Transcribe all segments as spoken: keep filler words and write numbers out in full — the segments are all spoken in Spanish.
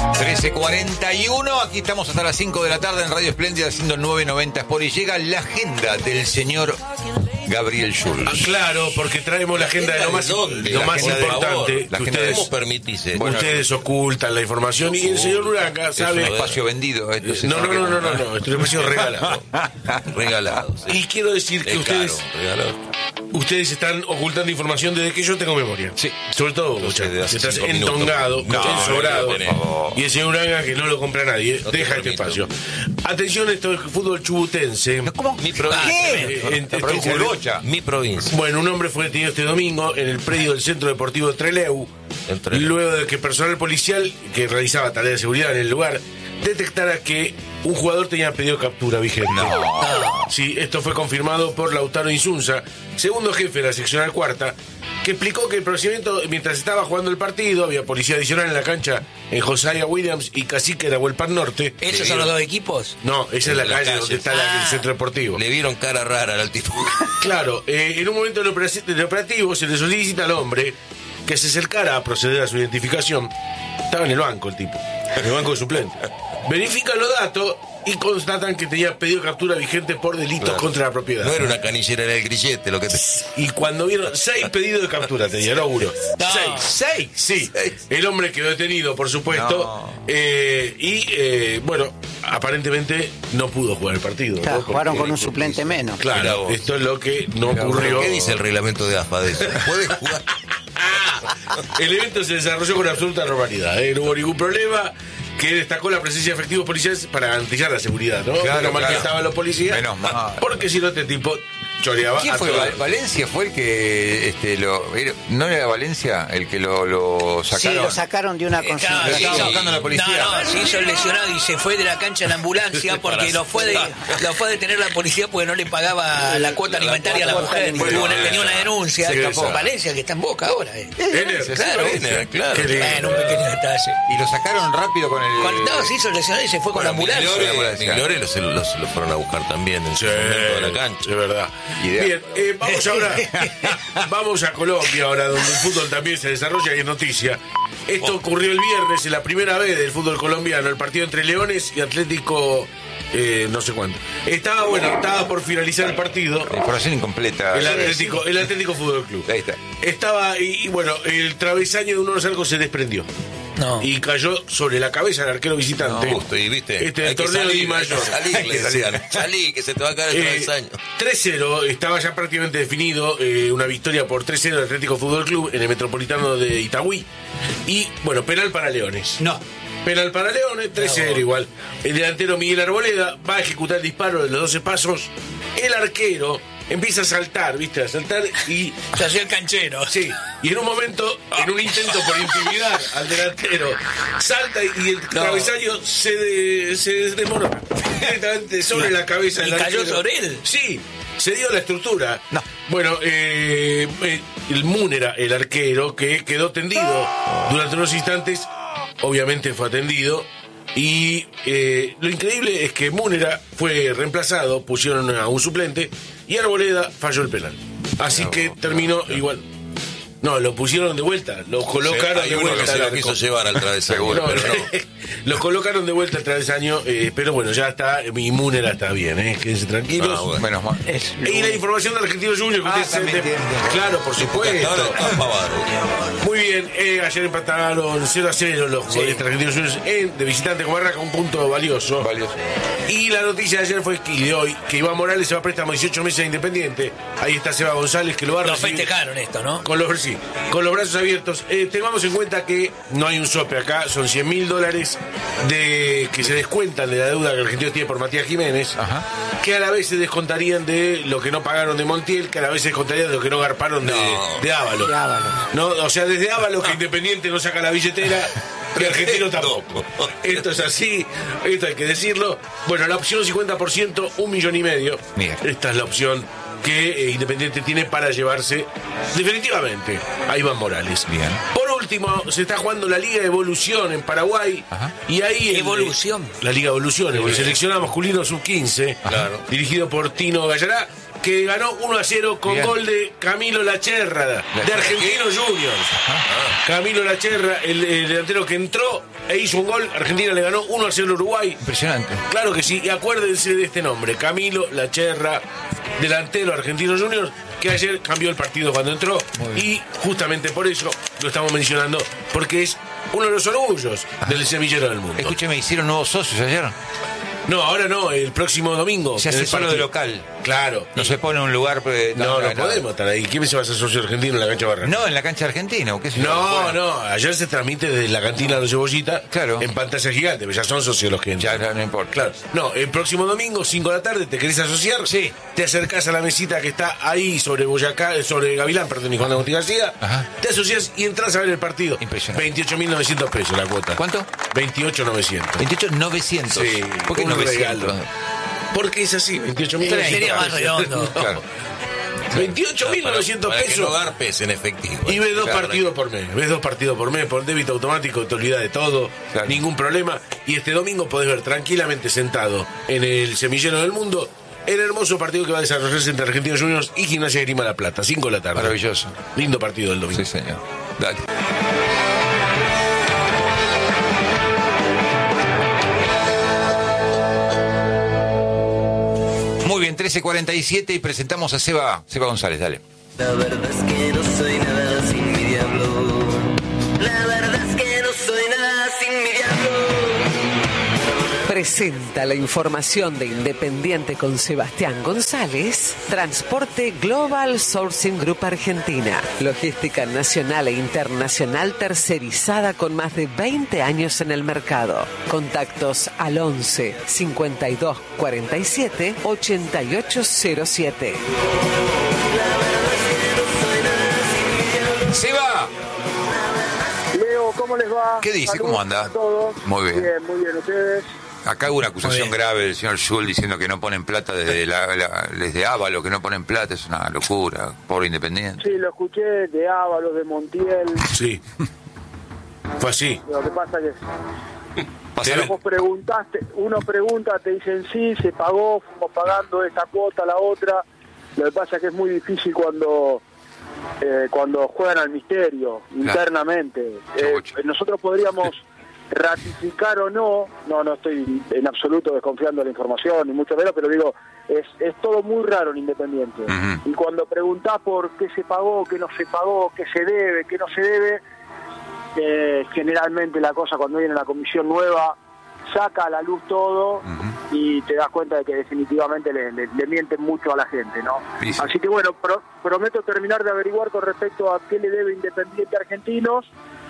trece cuarenta y uno, aquí estamos hasta las cinco de la tarde en Radio Espléndida haciendo el nueve noventa Sport y llega la agenda del señor Gabriel Schulz. Ah, claro, porque traemos la agenda de lo más, ¿Dónde? lo La más agenda de importante. La Que agenda ustedes, ¿Cómo permitís eso? Bueno, ustedes ocultan la información y el señor Uranga Es un sabe. espacio vendido. Esto se No, no, sabe no, que no, no, no, esto es un espacio regalado. Regalado. Sí. Y quiero decir que Es ustedes, caro, regalado. ustedes están ocultando información desde que yo tengo memoria. Sí. Sobre todo, Entonces, muchachos, de hace estás cinco minutos. entongado, No, ensobrado. no, no, no. Y el señor Uranga que no lo compra nadie, No te deja este permito. espacio. Atención, esto es fútbol chubutense. ¿Cómo? Mi provincia. ¿Qué? Eh, en- La provincia del en- Bocha. Mi provincia. Bueno, un hombre fue detenido este domingo en el predio del Centro Deportivo de Trelew, En Trelew. luego de que personal policial que realizaba tareas de seguridad en el lugar detectara que un jugador tenía pedido captura vigente. No. Sí, esto fue confirmado por Lautaro Insunza, segundo jefe de la seccional cuarta, que explicó que el procedimiento, mientras estaba jugando el partido, había policía adicional en la cancha en Josiah Williams y Cacique de Nahuel Pan Norte. ¿Esos son los dos equipos? No, esa es la, En la calle, calle. donde está la- el Ah. centro deportivo. Le vieron cara rara al tipo. Claro, eh, en un momento del operaci- del operativo se le solicita al hombre que se acercara a proceder a su identificación. Estaba en el banco el tipo, en el banco de suplente. Verifican los datos y constatan que tenía pedido de captura vigente por delitos Claro. contra la propiedad. No era una canillera, era el grillete lo que te... Y cuando vieron seis pedidos de captura, tenía, no uno. No. Seis. ¿Seis? Sí. Seis. El hombre quedó detenido, por supuesto. No. eh, y, eh, bueno, aparentemente no pudo jugar el partido. Claro, ¿no? jugaron Porque- con un suplente menos. Mirá Claro, vos. esto es lo que no Mirá vos. ocurrió. ¿Qué dice el reglamento de A F A de eso? ¿Puede jugar? El evento se desarrolló con absoluta normalidad, ¿eh? No hubo ningún problema. Que destacó la presencia de efectivos policiales para garantizar la seguridad, ¿no? Claro, Menos mal claro. que estaban los policías. Menos mal. Porque si no, este tipo choreaba ¿Quién a fue? todos. Val- Valencia fue el que este lo era- no era Valencia el que lo, lo Sí, sacaron. lo sacaron de una Claro, concentración. estaba sí. buscando la policía. No, no, se hizo el lesionado y se fue de la cancha en la ambulancia porque lo fue de, lo fue a detener la policía porque no le pagaba la cuota alimentaria a la cuota mujer. alimentaria. Tuvo una- tenía una denuncia. Se escapó. Valencia, que está en Boca ahora. eh. Ener, Claro. Ener, claro. Qué lindo. Bueno, un pequeño detalle. Y lo sacaron rápido con el. Con- no, se hizo el lesionado y se fue con la ambulancia. Miglore los, los, los fueron a buscar también en su Sí, momento de la cancha. es verdad. Idea. Bien, eh, vamos ahora. Vamos a Colombia ahora, donde el fútbol también se desarrolla y es noticia. Esto ocurrió el viernes, en la primera vez del fútbol colombiano, el partido entre Leones y Atlético, eh, no sé cuánto. Estaba, bueno, estaba por finalizar el partido. Información incompleta. El Atlético, el Atlético Fútbol Club. Ahí está. Estaba, y, y bueno, el travesaño de uno de los arcos se desprendió. No. Y cayó sobre la cabeza del arquero visitante. Justo, y viste. Este, el Hay que torneo salir, Di Mayor. hay que Salir, le decían. Salí, que se te va a caer el Eh, travesaño. tres cero, estaba ya prácticamente definido, eh, una victoria por tres cero del Atlético Fútbol Club en el Metropolitano de Itagüí. Y bueno, penal para Leones. No. Penal para Leones, tres cero igual. El delantero Miguel Arboleda va a ejecutar el disparo de los doce pasos. El arquero empieza a saltar, ¿viste? A saltar y... Se hacía el canchero. Sí, y en un momento, en un intento por intimidar al delantero, salta y el travesaño se, de- se desmorona directamente sobre la cabeza del ¿Y cayó arquero. sobre él? Sí, se dio la estructura. No. Bueno, eh, eh, el Múnera, el arquero, que quedó tendido durante unos instantes, obviamente fue atendido. Y eh, lo increíble es que Múnera fue reemplazado, pusieron a un suplente y Arboleda falló el penal. Así que terminó igual. No, lo pusieron de vuelta, lo colocaron Hay de uno vuelta. que se al lo arco. quiso llevar al travesaño, Seguro, pero no. Lo colocaron de vuelta al travesaño, eh, pero bueno, ya está, mi Múnera está bien, ¿eh? Quédense tranquilos. Ah, bueno. Menos mal. Es Y la información de Argentino Junior que Ah, ustedes también se- tiene. Claro, por Ahora supuesto. está pavado. Muy bien, eh, ayer empataron cero a cero los futbolistas argentinos Juniors en- de visitante con Barraca, un punto valioso. Valioso. Y la noticia de ayer fue que, y de hoy, que Iván Morales se va a préstamo dieciocho meses a Independiente. Ahí está Seba González que lo va a Lo recibir festejaron esto, ¿no? con los, sí, con los brazos abiertos. Eh, tengamos en cuenta que no hay un sope acá, son cien mil dólares de que se descuentan de la deuda que el argentino tiene por Matías Jiménez, Ajá. que a la vez se descontarían de lo que no pagaron de Montiel, que a la vez se descontarían de lo que no garparon de, No. de Ávalo. De Ávalo. No, o sea, desde Ávalo que Independiente no saca la billetera, que Argentino tampoco. Esto es así, esto hay que decirlo. Bueno, la opción cincuenta por ciento, un millón y medio. Mira. Esta es la opción que eh, Independiente tiene para llevarse definitivamente a Iván Morales. Bien. Por último, se está jugando la Liga Evolución en Paraguay. Ajá. Y ahí el- Evolución. la Liga Evolución, el seleccionado masculino sub quince, Claro. dirigido por Tino Gallará. que ganó uno a cero con Bien. gol de Camilo Lacherra, de Lacherra, Argentinos Juniors. Camilo Lacherra, el, el delantero que entró e hizo un gol, Argentina le ganó uno a cero a Uruguay. Impresionante. Claro que sí, y acuérdense de este nombre, Camilo Lacherra, delantero Argentinos Juniors, que ayer cambió el partido cuando entró, y justamente por eso lo estamos mencionando, porque es uno de los orgullos del semillero del mundo. Escúcheme, ¿hicieron nuevos socios ayer? No, ahora no, el próximo domingo. Se en hace el solo de partido. local. Claro. No se pone en un lugar... pues, No, no, podemos estar ahí. ¿Quién se va a hacer socio argentino en la cancha Barra? No, en la cancha argentina. ¿o qué sé yo? No, Bueno, no, ayer se transmite desde la cantina de los Cebollitas, Claro. en pantalla gigante, pero ya son socios los que entran. Ya, ya no importa. Claro. No, el próximo domingo, cinco de la tarde, ¿te querés asociar? Sí. Te acercás a la mesita que está ahí sobre Boyacá, sobre Gavilán, perdón, y Juan de Agustín García. Ajá. Te asocias y entras a ver el partido. Impresionante. veintiocho mil novecientos pesos la cuota. ¿Cuánto? veintiocho mil novecientos. veintiocho novecientos. Sí, ¿Por qué un novecientos? regalo. Porque es así, veintiocho mil Treinta. novecientos. Sería más redondo. Claro. veintiocho mil Para- novecientos para que pesos. no garpes en efectivo. Y ves dos Claro, partidos por mes, ves dos partidos por mes, por débito automático, te olvidas de todo, Claro. ningún problema. Y este domingo podés ver tranquilamente sentado en el semillero del mundo el hermoso partido que va a desarrollarse entre Argentinos Juniors y Gimnasia de Grima La Plata, cinco de la tarde. Maravilloso. Lindo partido el domingo. Sí, señor. Dale. Muy bien, trece cuarenta y siete y presentamos a Seba, Seba González, dale. La verdad es que no soy nada sin mi diablo. La verdad es que no soy nada sin mi diablo. Presenta la información de Independiente con Sebastián González. Transporte Global Sourcing Group Argentina. Logística nacional e internacional tercerizada con más de veinte años en el mercado. Contactos al once cincuenta y dos cuarenta y siete ochenta y ocho cero siete. ¡Seba! Leo, ¿cómo les va? ¿Qué dice? Saludos ¿Cómo anda? a todos. Muy bien. Bien, muy bien. ¿Ustedes? Acá hubo una acusación Muy bien. grave del señor Schul diciendo que no ponen plata desde, la, la- desde Ávalo, que no ponen plata, es una locura, pobre Independiente. Sí, lo escuché de Ábalos, de Montiel. Sí. Fue así. Lo que pasa que Pasaron- vos preguntaste, uno pregunta, te dicen sí, se pagó, fuimos pagando esta cuota, la otra. Lo que pasa es que es muy difícil cuando eh, cuando juegan al misterio, internamente. Eh, Mucho. nosotros podríamos ratificar o no, no, no estoy en absoluto desconfiando de la información, ni mucho menos, pero digo, es, es todo muy raro en Independiente. Ujú. Y cuando preguntás por qué se pagó, qué no se pagó, qué se debe, qué no se debe, eh, generalmente la cosa cuando viene la comisión nueva saca a la luz todo y te das cuenta de que definitivamente le, le- le mienten mucho a la gente, ¿no? Sí, sí. Así que bueno, pro- prometo terminar de averiguar con respecto a qué le debe Independiente Argentinos.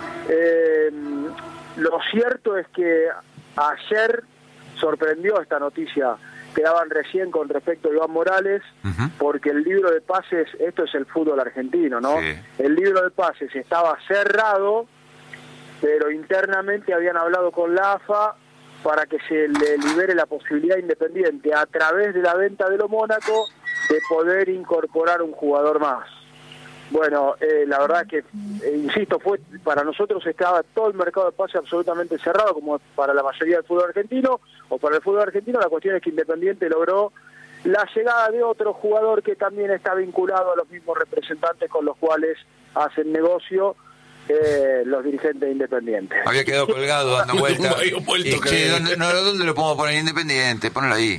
Eh, lo cierto es que ayer sorprendió esta noticia que daban recién con respecto a Iván Morales, Ujú. porque el libro de pases, esto es el fútbol argentino, ¿no? Sí. El libro de pases estaba cerrado, pero internamente habían hablado con la A F A para que se le libere la posibilidad a Independiente a través de la venta de lo Mónaco de poder incorporar un jugador más. Bueno, eh, la verdad que, eh, insisto, fue para nosotros estaba todo el mercado de pases absolutamente cerrado, como para la mayoría del fútbol argentino, o para el fútbol argentino. La cuestión es que Independiente logró la llegada de otro jugador que también está vinculado a los mismos representantes con los cuales hacen negocio eh, los dirigentes de Independiente. Había quedado colgado dando vueltas. Había vuelto Y, que- che, ¿dónde, no, ¿dónde lo podemos poner? Independiente, ponelo ahí.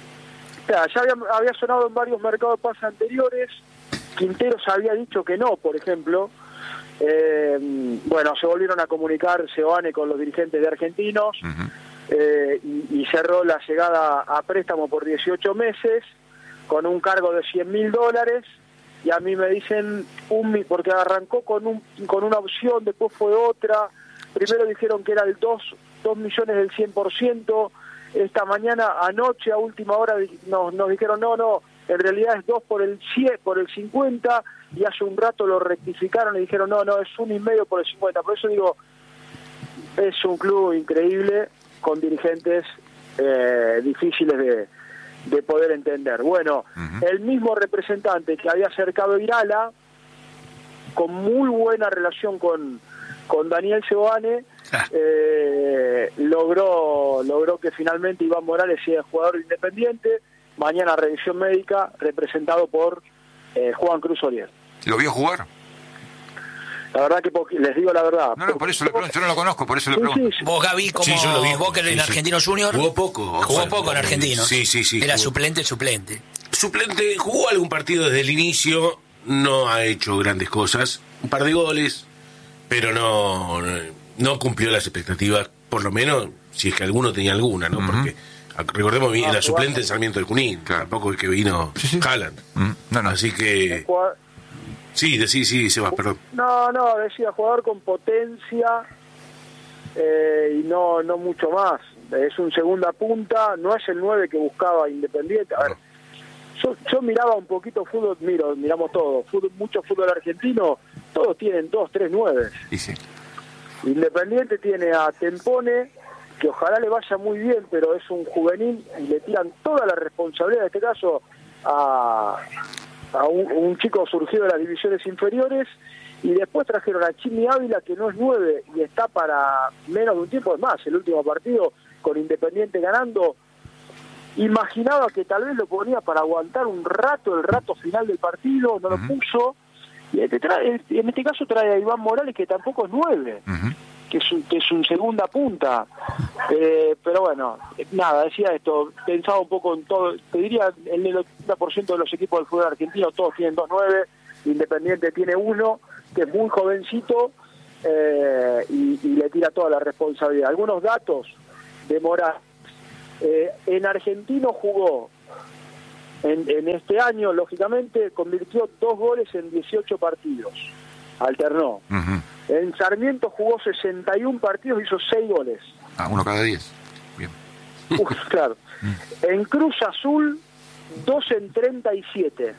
O sea, ya había, había sonado en varios mercados de pases anteriores. Quinteros había dicho que no, por ejemplo. Eh, bueno, se volvieron a comunicar Seoane con los dirigentes de Argentinos Ujú. eh, y, y cerró la llegada a préstamo por dieciocho meses con un cargo de cien mil dólares. Y a mí me dicen, un mi- porque arrancó con un con una opción, después fue otra. Primero dijeron que era el dos millones del cien por ciento. Esta mañana, anoche, a última hora, di- nos, nos dijeron, no, no, en realidad es dos por el cien, por el cincuenta, y hace un rato lo rectificaron y dijeron, no, no, es un y medio por el cincuenta. Por eso digo, es un club increíble, con dirigentes eh, difíciles de, de poder entender. Bueno, Ujú. el mismo representante que había acercado Irala, con muy buena relación con, con Daniel Seoane, eh, logró logró que finalmente Iván Morales sea jugador independiente. mañana revisión médica, representado por eh, Juan Cruz Oriel. ¿Lo vio jugar? La verdad que poqui- les digo la verdad. No, no, por eso le pregunto, yo no lo conozco, por eso le Sí, pregunto. sí, sí. Vos, Gaby, como Sí, yo lo vi. vos que eres en Sí, sí. Argentino Junior. Jugó poco. Jugó o sea, poco en Argentinos. Sí, sí, sí. Era jugó. suplente, suplente. Suplente, jugó algún partido desde el inicio, no ha hecho grandes cosas, un par de goles, pero no, no cumplió las expectativas, por lo menos, si es que alguno tenía alguna, ¿no? Ujú. Porque recordemos bien, Ah, la jugaba- suplente en Sarmiento de Junín, Claro. tampoco es que vino Sí, sí. Haaland. Mm, no, no. Así que, Jugador- sí, de- sí, sí, Sebas, perdón. No, no, decía jugador con potencia eh, y no no mucho más. Es un segunda punta, no es el nueve que buscaba Independiente. A ver, yo, yo miraba un poquito fútbol, miro, miramos todo, fútbol, mucho fútbol argentino, todos tienen dos, tres nueves. Y sí. Independiente tiene a Tempone, que ojalá le vaya muy bien, pero es un juvenil y le tiran toda la responsabilidad, en este caso, a, a un, un chico surgido de las divisiones inferiores, y después trajeron a Chimi Ávila, que no es nueve, y está para menos de un tiempo. Es más, el último partido con Independiente ganando, imaginaba que tal vez lo ponía para aguantar un rato, el rato final del partido, no lo puso, y este trae, en este caso trae a Iván Morales, que tampoco es nueve, Ujú. que es un, que es un segunda punta. Eh, pero bueno, nada, decía esto, pensaba un poco en todo, te diría, en el ochenta por ciento de los equipos del fútbol argentino todos tienen dos nueve, Independiente tiene uno, que es muy jovencito, eh, y, y le tira toda la responsabilidad. Algunos datos de Morales. Eh, en Argentino jugó, en, en este año, lógicamente, convirtió dos goles en dieciocho partidos, alternó. Ujú. En Sarmiento jugó sesenta y uno partidos, hizo seis goles. Ah, uno cada diez. Bien. Uf, claro. En Cruz Azul, dos en treinta y siete.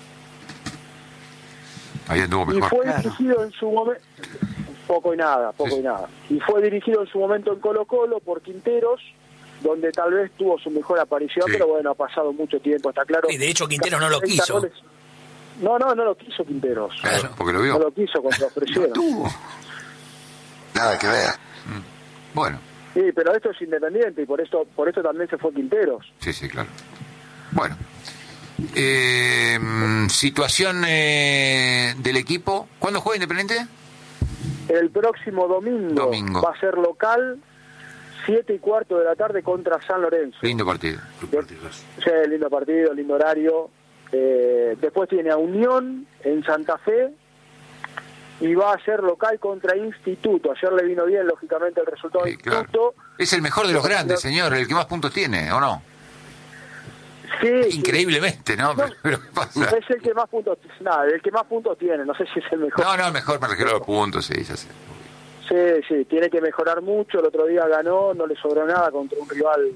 Ahí anduvo Y mejor. fue dirigido en su momento... Poco y nada, poco Sí, sí. y nada. Y fue dirigido en su momento en Colo Colo por Quinteros, donde tal vez tuvo su mejor aparición, Sí. pero bueno, ha pasado mucho tiempo, está claro. Y de hecho Quinteros no lo treinta quiso. goles. No, no, no lo quiso Quinteros. Claro, porque lo No vio. lo quiso cuando lo ofrecieron. Tuvo. Nada que ver. Bueno, Sí, pero esto es Independiente y por esto, por esto también se fue Quinteros. sí, sí, claro. Bueno. Eh, mm, situación eh, del equipo. ¿Cuándo juega Independiente? El próximo domingo, Domingo. va a ser local, siete y cuarto de la tarde contra San Lorenzo. Lindo partido. Sí, lindo partido, lindo horario. Eh, después tiene a Unión en Santa Fe y va a ser local contra Instituto. Ayer le vino bien, lógicamente, el resultado de Sí, claro. Instituto. Es el mejor de los grandes, señor, el que más puntos tiene, ¿o no? Sí, Increíblemente, ¿no? No, Pero, pero ¿qué pasa? es el que más puntos, nada, el que más puntos tiene. No sé si es el mejor. No, no, mejor me refiero a los puntos, sí, ya sé. Sí, sí, tiene que mejorar mucho. El otro día ganó, no le sobró nada contra un rival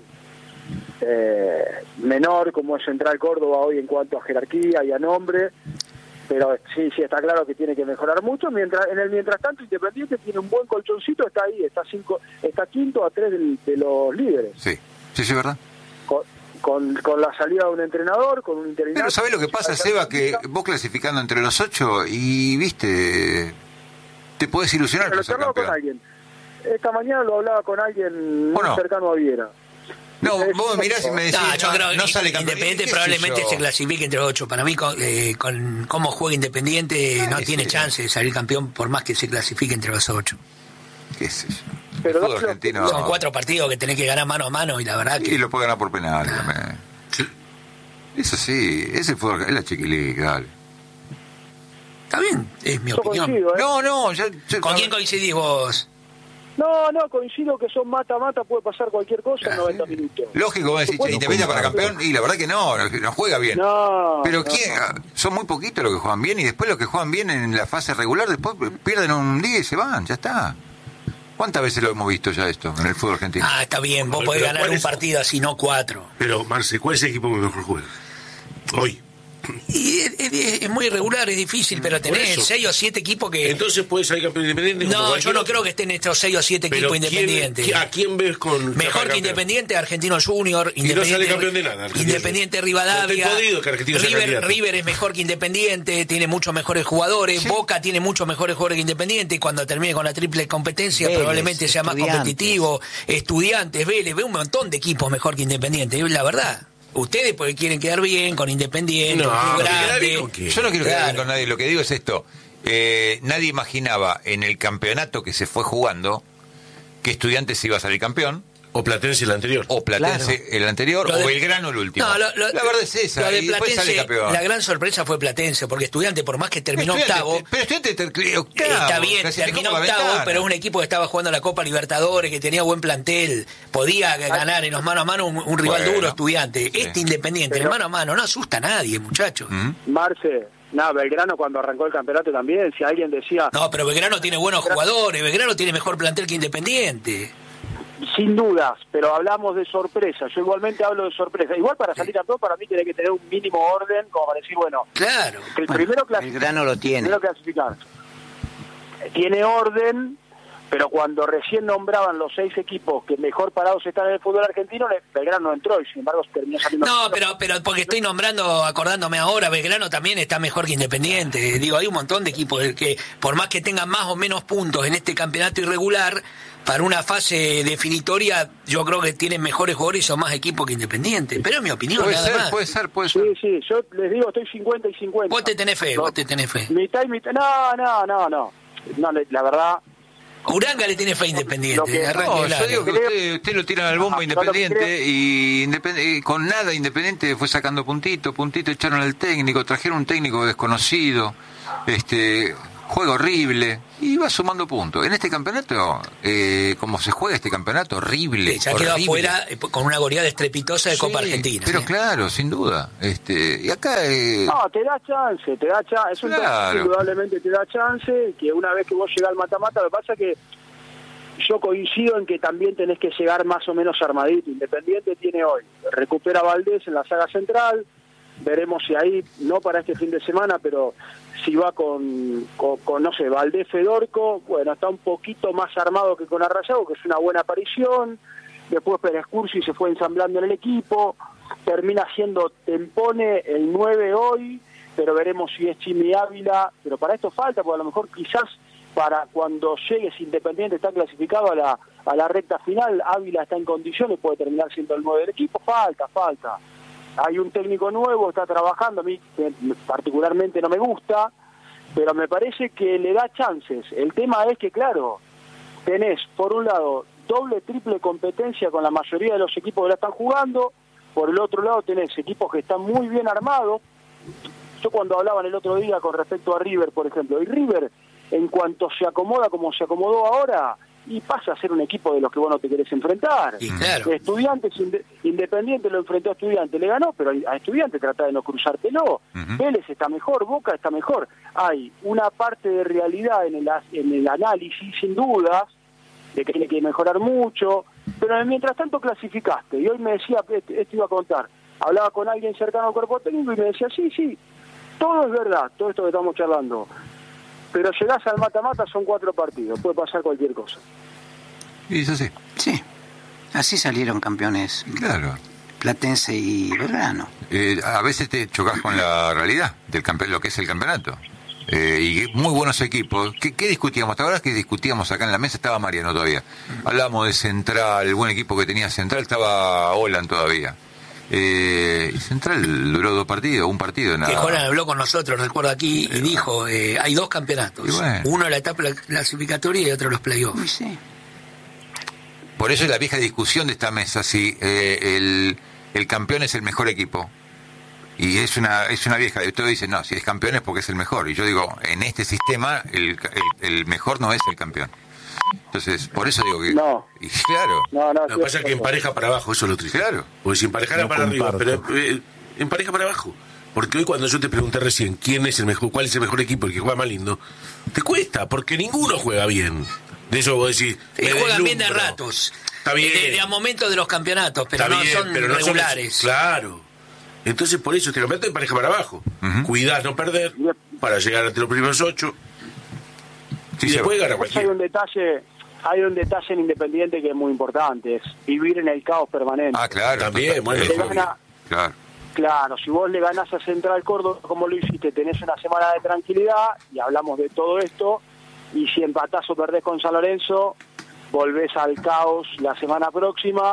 eh, menor como es Central Córdoba hoy en cuanto a jerarquía y a nombre. Pero sí, sí, está claro que tiene que mejorar mucho. Mientras en el mientras tanto, Independiente tiene un buen colchoncito, está ahí, está cinco, está quinto a tres del- de los líderes. Sí, sí, sí, ¿verdad? Con, con, con la salida de un entrenador, con un interinato. Pero ¿sabés lo que pasa, Seba? Que vos clasificando entre los ocho y, viste, te podés ilusionar Pero con lo ser charlaba con campeón. alguien. Esta mañana lo hablaba con alguien muy Bueno. cercano a Viera. No, Es- vos me mirás y me decís, No, yo no, creo no que sale campeón. Independiente ¿Qué sé probablemente yo? se clasifique entre los ocho. Para mí, con, eh, con cómo juega Independiente, no qué tiene sé yo. chance de salir campeón por más que se clasifique entre los ocho. ¿Qué sé yo? Pero el fútbol no- argentino... Son cuatro partidos que tenés que ganar mano a mano y la verdad Y que... lo puede ganar por penal también. Eso sí, ese fútbol, es la chiquiliga, dale. Está bien, es mi Yo opinión. coincido, ¿eh? No, no, yo... yo- ¿Con quién coincidís vos? No, no, coincido que son mata-mata, puede pasar cualquier cosa en noventa minutos. Lógico, vos decís, che, Supuesto, Independiente para campeón, y la verdad que no, no juega bien. No. Pero no. ¿quién? Son muy poquitos los que juegan bien y después los que juegan bien en la fase regular, después pierden un día y se van, ya está. ¿Cuántas veces lo hemos visto ya esto en el fútbol argentino? Ah, está bien, vos Pero, podés pero ganar ¿cuál un es? partido así, no cuatro. Pero, Marce, ¿cuál es el equipo que mejor juega? Hoy. Y es, es- es muy irregular, es difícil, pero Por tenés eso. seis o siete equipos que... Entonces puede salir campeón independiente. como no, yo cualquier no otro. creo que estén estos seis o siete Pero equipos ¿quién- independientes. ¿a quién ves con Mejor campeón? que Independiente, Argentino Junior, no Independiente, sale campeón de nada, Argentino Independiente Junior. Rivadavia, No estoy jodido que Argentino sea River, candidato. River es mejor que Independiente, tiene muchos mejores jugadores, Boca tiene muchos mejores jugadores que Independiente, y cuando termine con la triple competencia Vélez, probablemente sea más Estudiantes. competitivo, Estudiantes, Vélez, ve un montón de equipos mejor que Independiente, la verdad. Ustedes porque quieren quedar bien con Independiente, No, un club que quedar grande. bien con quién. Yo no quiero quedar bien Claro. con nadie. Lo que digo es esto. Eh, nadie imaginaba en el campeonato que se fue jugando que Estudiantes iba a salir campeón, O Platense el anterior. o Platense el anterior, Lo de- o Belgrano el último. No, lo- lo- la verdad es esa. lo de Y después sale Platense, campeón. la gran sorpresa fue Platense, porque Estudiante, por más que terminó Estudiantes, octavo, Pero Estudiantes ter- octavo, está bien, clasificó terminó por la octavo, ventana. pero es un equipo que estaba jugando la Copa Libertadores, que tenía buen plantel, podía ganar en los mano a mano un, un rival Bueno, duro, Estudiante. Este Independiente, Pero- el mano a mano, no asusta a nadie, muchachos. ¿Mm? Marce, nada, Belgrano cuando arrancó el campeonato también, si alguien decía, No, pero Belgrano tiene buenos jugadores, Belgrano tiene mejor plantel que Independiente. sin dudas, pero hablamos de sorpresa, yo igualmente hablo de sorpresa. Igual para salir a todo, para mí tiene que tener un mínimo orden, como para decir, bueno, Claro. que el Bueno, primero clasificar. Belgrano lo tiene. Primero clasificar. Tiene orden, pero cuando recién nombraban los seis equipos que mejor parados están en el fútbol argentino, Belgrano no entró y sin embargo terminó saliendo. No, pero pero porque estoy nombrando, acordándome ahora, Belgrano también está mejor que Independiente. Digo, hay un montón de equipos que, por más que tengan más o menos puntos en este campeonato irregular, para una fase definitoria, yo creo que tienen mejores jugadores y son más equipos que Independiente. Pero es mi opinión, Puede nada ser, más. puede ser, puede ser. Sí, sí, yo les digo, estoy cincuenta y cincuenta. Vos te tenés fe, No, vos te tenés fe. Mitad y mitad. No, no, no, no. No, le- la verdad. Uranga le tiene fe a Lo Independiente. que- arranque No, el yo año. digo que usted, usted lo tiran al bombo Ah, Independiente yo lo que y independ- eh, con nada Independiente fue sacando puntito, puntito, echaron al técnico, trajeron un técnico desconocido, este juego horrible y va sumando puntos. En este campeonato, eh, como se juega este campeonato, horrible. Ya quedó horrible. afuera eh, con una goleada estrepitosa de Copa Sí, Argentina. Pero ¿eh? claro, sin duda. Este, y acá eh, No, te da chance, te da chance. Es un Claro. torneo que indudablemente te da chance, que una vez que vos llegás al mata-mata, lo que pasa es que yo coincido en que también tenés que llegar más o menos armadito. Independiente tiene hoy, recupera a Valdés en la saga central, veremos si ahí, no para este fin de semana, pero si va con, con, con, no sé, Valdés Fedorco, bueno, está un poquito más armado que con Arrayado, que es una buena aparición. Después Pérez Cursi se fue ensamblando en el equipo, termina siendo Tempone el nueve hoy, pero veremos si es Chimi Ávila, pero para esto falta, porque a lo mejor quizás para cuando llegues Independiente está clasificado a la, a la recta final, Ávila está en condiciones, puede terminar siendo el nueve del equipo, falta, falta. Hay un técnico nuevo, está trabajando, a mí que particularmente no me gusta, pero me parece que le da chances. El tema es que, claro, tenés, por un lado, doble, triple competencia con la mayoría de los equipos que la están jugando, por el otro lado tenés equipos que están muy bien armados. Yo cuando hablaban el otro día con respecto a River, por ejemplo, y River, en cuanto se acomoda como se acomodó ahora, y pasa a ser un equipo de los que vos no te querés enfrentar. Y claro. Estudiantes, inde- Independiente lo enfrentó a Estudiantes, le ganó, pero a Estudiantes trata de no cruzártelo. Ujú. Vélez está mejor, Boca está mejor. Hay una parte de realidad en el, as- en el análisis, sin dudas, de que tiene que mejorar mucho, pero mientras tanto clasificaste. Y hoy me decía, este, esto iba a contar, hablaba con alguien cercano al cuerpo técnico y me decía, sí, sí, todo es verdad, todo esto que estamos charlando. Pero llegás al mata-mata, son cuatro partidos, puede pasar cualquier cosa. y eso sí, Sí, así salieron campeones claro. Platense y Belgrano. Eh, a veces te chocas con la realidad del campe- lo que es el campeonato. Eh, y muy buenos equipos. ¿Qué, qué discutíamos? ¿Te acuerdas que discutíamos acá en la mesa? Estaba Mariano todavía. Hablábamos de Central, el buen equipo que tenía Central, estaba Olan todavía. Eh, y Central duró dos partidos, un partido, Que nada. Juan habló con nosotros, recuerdo aquí, y dijo, eh, hay dos campeonatos. Y bueno. Uno la etapa clasificatoria y otro los Y playoffs. sí. Por eso es la vieja discusión de esta mesa, si eh, el, el campeón es el mejor equipo. Y es una es una vieja, todos dicen, no, si es campeón es porque es el mejor. Y yo digo, en este sistema, el, el, el mejor no es el campeón. Entonces, por eso digo que... No. Y claro, No, no, Lo que pasa es que en pareja para abajo, eso es lo triste. Claro. Porque si emparejara No para comparto. arriba, pero eh, en pareja para abajo. Porque hoy cuando yo te pregunté recién quién es el mejor, cuál es el mejor equipo, el que juega más lindo, te cuesta, porque ninguno juega bien. De eso vos decís... Sí, me juegan bien de deslumbro. ratos. Está bien. De, de a momentos de los campeonatos, pero Está no bien, son pero no regulares. claro. Entonces por eso este campeonato de pareja para abajo. Ujú. Cuidás no perder para llegar entre los primeros ocho. Sí, y se después va. gana Después hay cualquiera. un detalle, hay un detalle en Independiente que es muy importante, es vivir en el caos permanente. Ah, claro. También, total- bueno, Le eso, gana- claro. Claro, si vos le ganás a Central Córdoba como lo hiciste, tenés una semana de tranquilidad y hablamos de todo esto, y si empatás o perdés con San Lorenzo, volvés al caos la semana próxima,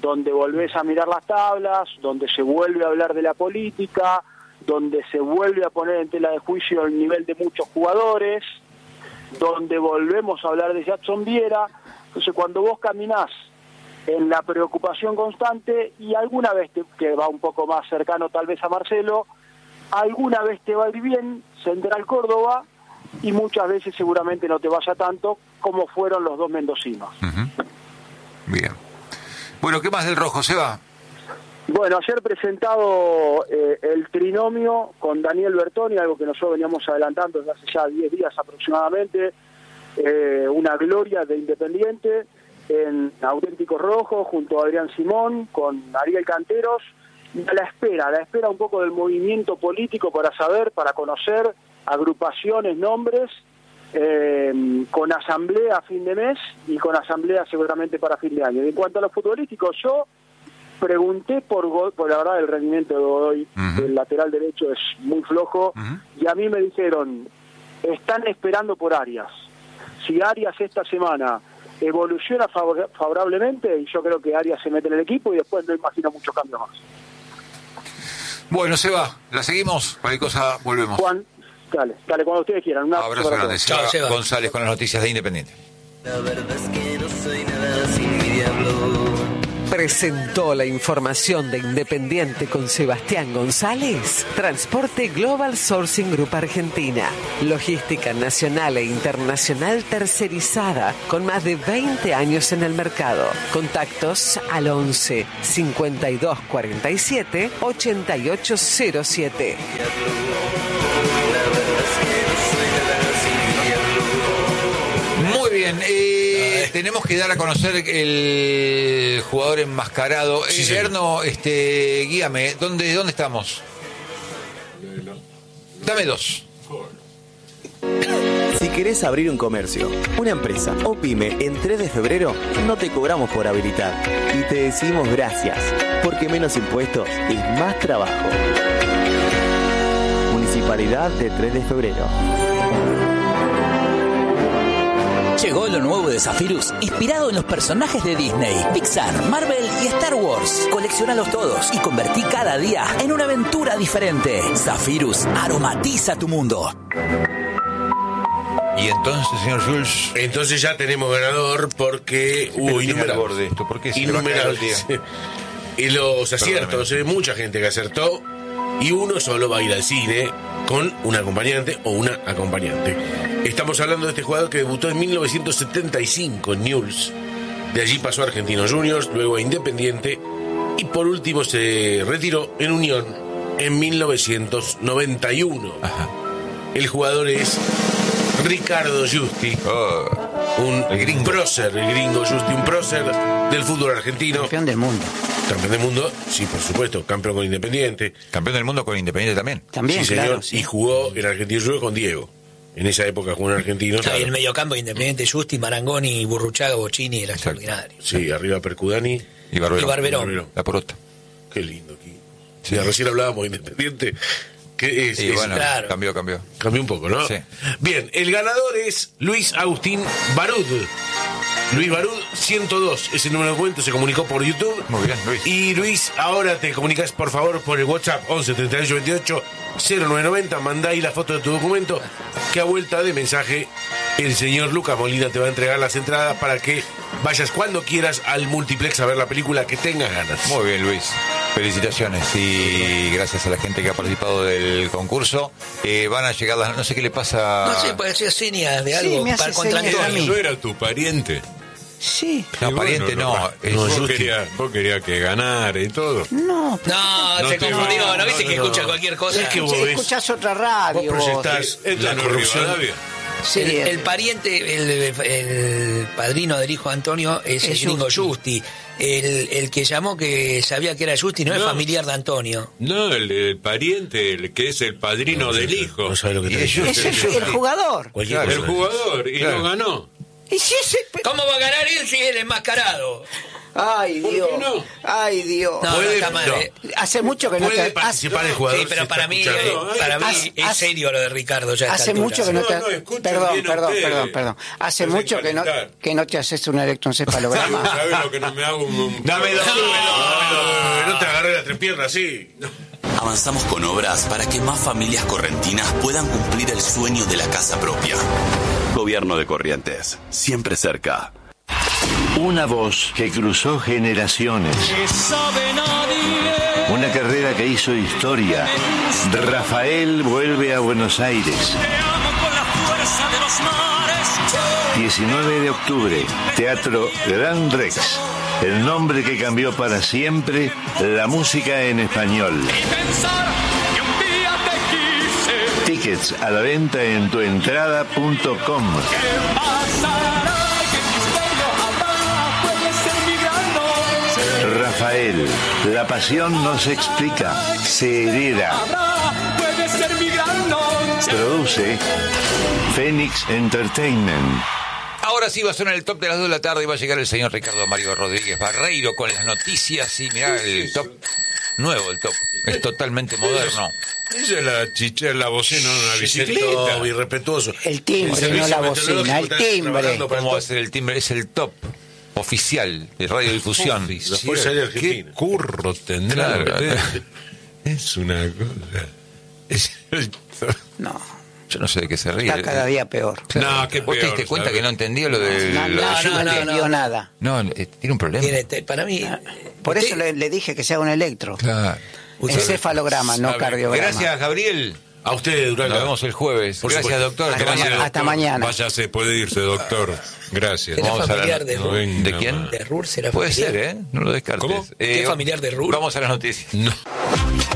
donde volvés a mirar las tablas, donde se vuelve a hablar de la política, donde se vuelve a poner en tela de juicio el nivel de muchos jugadores, donde volvemos a hablar de Jackson Viera. Entonces, cuando vos caminás en la preocupación constante, y alguna vez te, que va un poco más cercano tal vez a Marcelo, alguna vez te va a ir bien Central Córdoba, y muchas veces seguramente no te vaya tanto, como fueron los dos mendocinos. Uh-huh. Bien. Bueno, ¿qué más del rojo, Seba? Bueno, ayer presentado eh, el trinomio con Daniel Bertoni, algo que nosotros veníamos adelantando desde hace ya diez días aproximadamente, eh, una gloria de Independiente en Auténticos Rojos, junto a Adrián Simón, con Ariel Canteros, y a la espera, a la espera un poco del movimiento político para saber, para conocer agrupaciones, nombres, eh, con asamblea a fin de mes y con asamblea seguramente para fin de año. Y en cuanto a los futbolísticos, yo pregunté por, Go- por la verdad el rendimiento de Godoy, uh-huh. el lateral derecho es muy flojo, uh-huh. y a mí me dijeron, están esperando por Arias. Si Arias esta semana evoluciona favor- favorablemente, y yo creo que Arias se mete en el equipo y después no imagino muchos cambios más. Bueno, Seba, la seguimos, cualquier cosa volvemos. Juan, dale, dale cuando ustedes quieran. Un abrazo grande. Seba, Chao, Seba González con las noticias de Independiente. La verdad es que no soy nada sin mi diablo. Presentó la información de Independiente con Sebastián González. Transporte Global Sourcing Group Argentina. Logística nacional e internacional tercerizada con más de veinte años en el mercado. Contactos al once cincuenta y dos cuarenta y siete ochenta y ocho cero siete. Muy bien, eh, tenemos que dar a conocer el jugador enmascarado. Sí, eh, sí. Erno, este, guíame, ¿dónde, dónde estamos? Dame dos. Si querés abrir un comercio, una empresa o pyme en tres de febrero, no te cobramos por habilitar y te decimos gracias, porque menos impuestos es más trabajo. Municipalidad de tres de febrero. Llegó lo nuevo de Zephyrus, inspirado en los personajes de Disney, Pixar, Marvel y Star Wars. Colecciónalos todos y convertí cada día en una aventura diferente. Zephyrus aromatiza tu mundo. Y entonces, señor Jules, Entonces ya tenemos ganador porque hubo innumerables, de esto, ¿por qué se le va a caer el día? innumerables y los aciertos, eh, mucha gente que acertó, y uno solo va a ir al cine con un acompañante o una acompañante. Estamos hablando de este jugador que debutó en mil novecientos setenta y cinco en Newell's. De allí pasó a Argentinos Juniors, luego a Independiente y por último se retiró en Unión en mil novecientos noventa y uno. Ajá. El jugador es Ricardo Giusti, Oh, un el gringo. prócer, el gringo Giusti, un prócer del fútbol argentino. Campeón del mundo. Campeón del mundo, sí, por supuesto, campeón con Independiente. campeón del mundo con Independiente también. También, Sí, señor, claro. Sí. y jugó en Argentinos Juniors con Diego. En esa época jugó en Argentinos. Está ahí el mediocampo Independiente, Justi, Marangoni, Burruchaga, Bocini, era Exacto. extraordinario. Sí, arriba Percudani. Y Barberón. Y Barberón. La porota. Qué lindo aquí. Sí, recién hablábamos de Independiente. Que es, Y es- bueno, claro. cambió, cambió. cambió un poco, ¿no? Sí. Bien, el ganador es Luis Agustín Barud. Luis Barud, ciento dos, ese número de cuento se comunicó por YouTube. Muy bien, Luis. Y Luis, ahora te comunicas por favor por el WhatsApp once treinta y ocho veintiocho cero nueve noventa, mandá ahí la foto de tu documento, que a vuelta de mensaje el señor Lucas Molina te va a entregar las entradas para que vayas cuando quieras al multiplex a ver la película que tengas ganas. Muy bien, Luis. Felicitaciones y gracias a la gente que ha participado del concurso. Eh, van a llegar las... No sé qué le pasa... No sé, puede hacer señas de Sí, algo me hace para contra señas a Antonio. mí. ¿No era tu pariente? Sí. No, Y pariente bueno, no. no, es no, Vos Justi. querías, vos querías que ganara y todo. No. No, No se te confundió, va, ¿no viste no, que no. escucha cualquier cosa? Es que vos Si ves- escuchás otra radio. Vos proyectás Esta la no es corrupción. Rivadavia. Sí, el, eh, el pariente, el, el padrino del hijo de Antonio es, Es el gringo Justi. Justi. El, el que llamó que sabía que era Justi no, es No. familiar de Antonio. No, el, el pariente, el que es el padrino No, del no, hijo. No sabe lo que Y te ellos- ese es el jugador. Cualquier El cosa. jugador, y Claro. no ganó. Y si ese... ¿Cómo va a ganar él si es el enmascarado? Ay, ¿Por Dios. qué no? Ay, Dios. No, no Puede- está mal, no. eh. Hace mucho que no Puede te... participar el jugador. Sí, pero si para está mí, escuchando. eh, para mí Hace- es hace- serio lo de Ricardo ya a esta Hace altura. mucho que no No, te... no, escuchen perdón, bien perdón, ustedes. perdón, perdón. Hace No se mucho que no, calentar. que no te haces un electroencefalograma. ¿Sabes lo que no me hago? Un, un- Dame dos. No, no te agarré la trepierna así. Avanzamos con obras para que más familias correntinas puedan cumplir el sueño de la casa propia. Gobierno de Corrientes, siempre cerca. Una voz que cruzó generaciones. Una carrera que hizo historia. Rafael vuelve a Buenos Aires. diecinueve de octubre, Teatro Gran Rex. El nombre que cambió para siempre la música en español. Tickets a la venta en tuentrada punto com. Rafael, la pasión no se explica, se hereda. Produce Phoenix Entertainment. Ahora sí va a sonar el top de las dos de la tarde y va a llegar el señor Ricardo Mario Rodríguez Barreiro con las noticias y mirá el top nuevo, el top. Es totalmente moderno. Esa es la chicha, la bocina de una Es el bicicleta. top irrespetuoso. El timbre, no la bocina, el timbre. ¿Cómo va a ser el timbre? Es el top oficial de radiodifusión. La Fuerza Aérea ¿Qué Argentina. curro tendrá? Claro. usted? Es una cosa. Es- No, Yo no sé de qué se ríe. está cada día peor. No, qué ¿Vos te peor, diste cuenta ¿sabes? que no entendió lo de No, lo no, de no, Schuster? no entendió nada. No, eh, tiene un problema. Tiene este- para mí. Por usted- eso le, le dije que sea un electro. Claro. Encefalograma, no sabe. cardiograma. Gracias, Gabriel. A ustedes, Durán. Nos vemos el jueves. Por Gracias, supuesto. doctor. Hasta Que mañana. vaya- Hasta mañana. Váyase, puede irse, doctor. Gracias. ¿Será Vamos a la- familiar de No Rur? venga ¿De quién? más. ¿De Rur será Puede familiar? ser, ¿eh? No lo descartes. ¿Cómo? Eh, ¿Qué familiar de Rur? Vamos a las noticias. No.